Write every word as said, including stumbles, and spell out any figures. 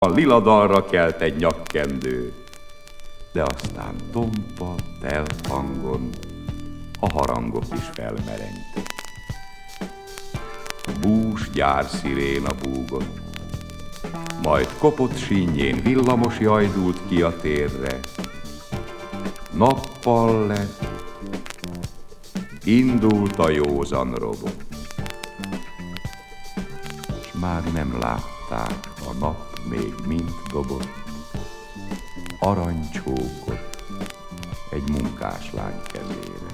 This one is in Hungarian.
A lila dalra kelt egy nyakkendő, de aztán tompa, telt hangon a harangok is felmerengtek. Bús gyársziréna búgott, majd kopott sínjén villamos jajdult ki a térre. Nappal lett, indult a józan robot, s már nem látták, a nap még mind dobott aranycsókot egy munkáslány kezére.